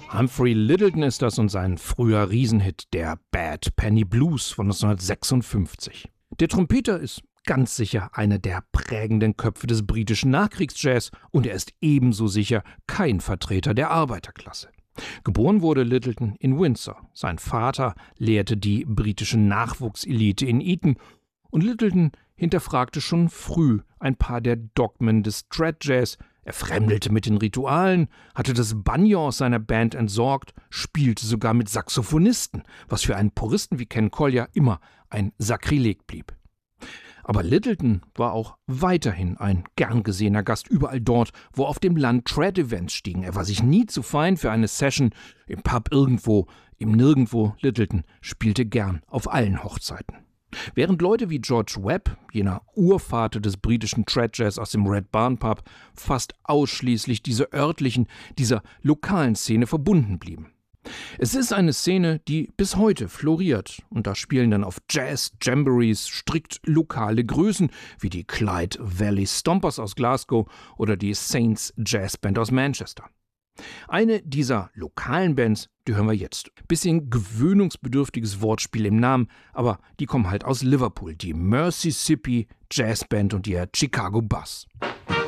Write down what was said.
Humphrey Lyttelton ist das und sein früher Riesenhit, der Bad Penny Blues von 1956. Der Trompeter ist ganz sicher einer der prägenden Köpfe des britischen Nachkriegsjazz und er ist ebenso sicher kein Vertreter der Arbeiterklasse. Geboren wurde Lyttelton in Windsor. Sein Vater lehrte die britische Nachwuchselite in Eton und Lyttelton hinterfragte schon früh ein paar der Dogmen des Strat-Jazz. Er fremdelte mit den Ritualen, hatte das Banjo aus seiner Band entsorgt, spielte sogar mit Saxophonisten, was für einen Puristen wie Ken Collier immer ein Sakrileg blieb. Aber Lyttelton war auch weiterhin ein gern gesehener Gast überall dort, wo auf dem Land Trad-Events stiegen. Er war sich nie zu fein für eine Session im Pub irgendwo, im Nirgendwo. Lyttelton spielte gern auf allen Hochzeiten. Während Leute wie George Webb, jener Urvater des britischen Trad-Jazz aus dem Red Barn Pub, fast ausschließlich dieser örtlichen, dieser lokalen Szene verbunden blieben. Es ist eine Szene, die bis heute floriert und da spielen dann auf Jazz-Jamborees strikt lokale Größen wie die Clyde Valley Stompers aus Glasgow oder die Saints Jazz Band aus Manchester. Eine dieser lokalen Bands, die hören wir jetzt. Bisschen gewöhnungsbedürftiges Wortspiel im Namen, aber die kommen halt aus Liverpool, die Mississippi Jazz Band und ihr Chicago Buzz.